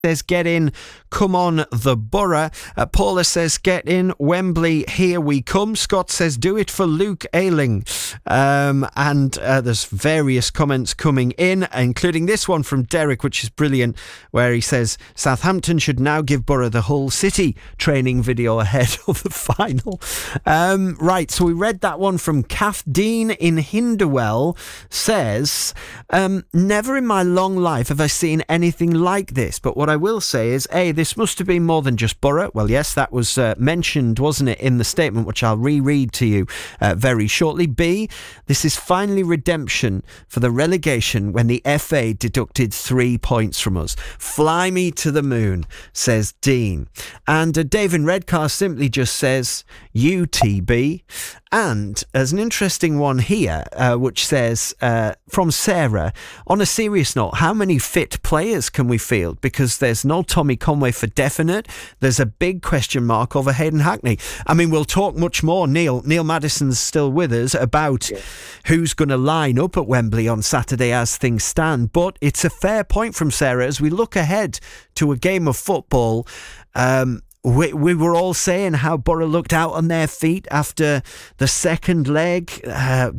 says, get in, come on the Borough. Paula says, get in, Wembley, here we come. Scott says, do it for Luke Ayling. And there's various comments coming in, including this one from Derek, which is brilliant, where he says, Southampton should now give Borough the Hull City training video ahead of the final. Right, so we read that one from Kath Dean in Hinderwell, says, never in my long life have I seen anything like this, but what I will say is, A, this must have been more than just Borough. Well, yes, that was mentioned, wasn't it, in the statement, which I'll reread to you very shortly. B, this is finally redemption for the relegation when the FA deducted 3 points from us. Fly me to the moon, says Dean. And David Redcar simply just says, UTB. And there's an interesting one here, which says, from Sarah, on a serious note, how many fit players can we field? Because there's no Tommy Conway for definite. There's a big question mark over Hayden Hackney. I mean, we'll talk much more. Neil Madison's still with us about who's going to line up at Wembley on Saturday as things stand. But it's a fair point from Sarah as we look ahead to a game of football. We were all saying how Borough looked out on their feet after the second leg,